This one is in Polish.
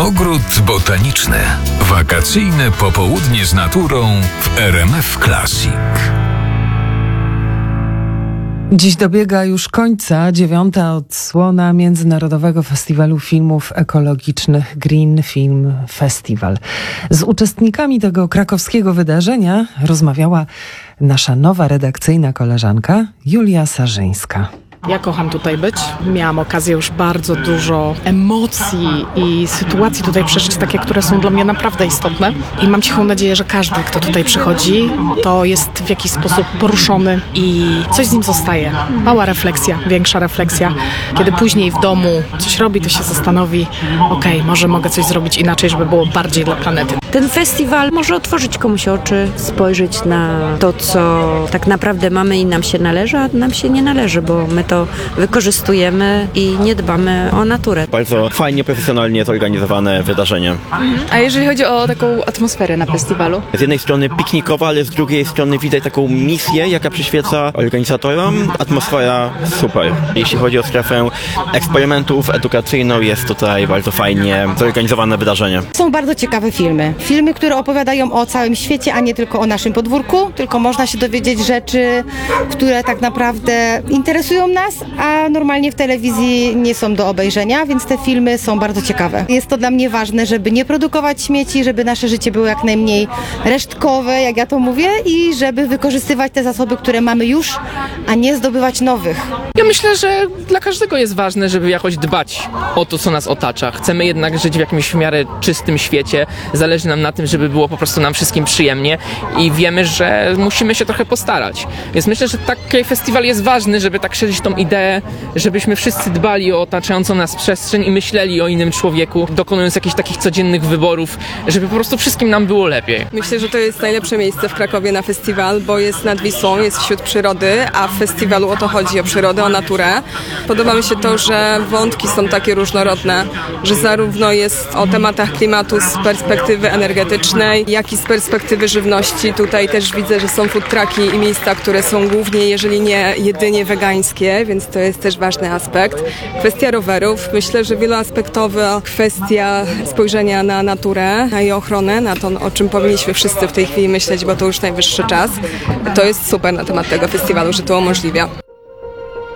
Ogród botaniczny. Wakacyjne popołudnie z naturą w RMF Classic. Dziś dobiega już końca 9. odsłona Międzynarodowego Festiwalu Filmów Ekologicznych Green Film Festival. Z uczestnikami tego krakowskiego wydarzenia rozmawiała nasza nowa redakcyjna koleżanka Julia Sarzyńska. Ja kocham tutaj być. Miałam okazję już bardzo dużo emocji i sytuacji tutaj przeżyć, takie, które są dla mnie naprawdę istotne. I mam cichą nadzieję, że każdy, kto tutaj przychodzi, to jest w jakiś sposób poruszony i coś z nim zostaje. Mała refleksja, większa refleksja. Kiedy później w domu coś robi, to się zastanowi, może mogę coś zrobić inaczej, żeby było bardziej dla planety. Ten festiwal może otworzyć komuś oczy, spojrzeć na to, co tak naprawdę mamy i nam się należy, a nam się nie należy, bo my to wykorzystujemy i nie dbamy o naturę. Bardzo fajnie, profesjonalnie zorganizowane wydarzenie. A jeżeli chodzi o taką atmosferę na festiwalu? Z jednej strony piknikowa, ale z drugiej strony widać taką misję, jaka przyświeca organizatorom. Atmosfera super. Jeśli chodzi o strefę eksperymentów edukacyjną, jest tutaj bardzo fajnie zorganizowane wydarzenie. Są bardzo ciekawe filmy. Filmy, które opowiadają o całym świecie, a nie tylko o naszym podwórku, tylko można się dowiedzieć rzeczy, które tak naprawdę interesują nas, a normalnie w telewizji nie są do obejrzenia, więc te filmy są bardzo ciekawe. Jest to dla mnie ważne, żeby nie produkować śmieci, żeby nasze życie było jak najmniej resztkowe, jak ja to mówię, i żeby wykorzystywać te zasoby, które mamy już, a nie zdobywać nowych. Ja myślę, że dla każdego jest ważne, żeby jakoś dbać o to, co nas otacza. Chcemy jednak żyć w jakimś w miarę czystym świecie. Zależy nam na tym, żeby było po prostu nam wszystkim przyjemnie i wiemy, że musimy się trochę postarać. Więc myślę, że taki festiwal jest ważny, żeby tak szerzyć tą ideę, żebyśmy wszyscy dbali o otaczającą nas przestrzeń i myśleli o innym człowieku, dokonując jakichś takich codziennych wyborów, żeby po prostu wszystkim nam było lepiej. Myślę, że to jest najlepsze miejsce w Krakowie na festiwal, bo jest nad Wisłą, jest wśród przyrody, a w festiwalu o to chodzi, o przyrodę, o naturę. Podoba mi się to, że wątki są takie różnorodne, że zarówno jest o tematach klimatu z perspektywy energetycznej, jak i z perspektywy żywności. Tutaj też widzę, że są food trucki i miejsca, które są głównie, jeżeli nie jedynie wegańskie, więc to jest też ważny aspekt. Kwestia rowerów. Myślę, że wieloaspektowa kwestia spojrzenia na naturę, na jej ochronę, na to, o czym powinniśmy wszyscy w tej chwili myśleć, bo to już najwyższy czas. To jest super na temat tego festiwalu, że to umożliwia.